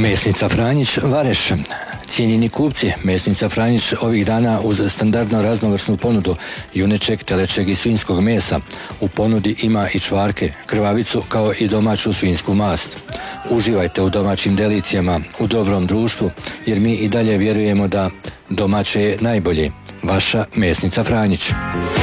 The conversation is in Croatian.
Mesnica Franjić, Vareš. Cijenjeni kupci, mesnica Franjić ovih dana uz standardno raznovrsnu ponudu junečeg, telečeg i svinjskog mesa u ponudi ima i čvarke, krvavicu kao i domaću svinjsku mast. Uživajte u domaćim delicijama, u dobrom društvu, jer mi i dalje vjerujemo da domaće je najbolje. Vaša mesnica Franjić.